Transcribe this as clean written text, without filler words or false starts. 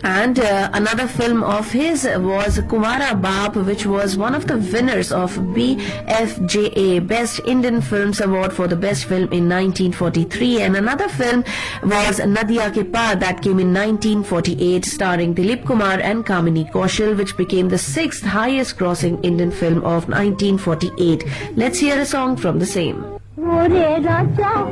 And another film of his was Kumara Baap, which was one of the winners of BFJA Best Indian Films Award for the Best Film in 1943. And another film was Nadia Ke Paar that came in 1948, starring Dilip Kumar and Kamini Kaushal, which became the 6th highest grossing Indian film of 1948. Let's hear a song from the same.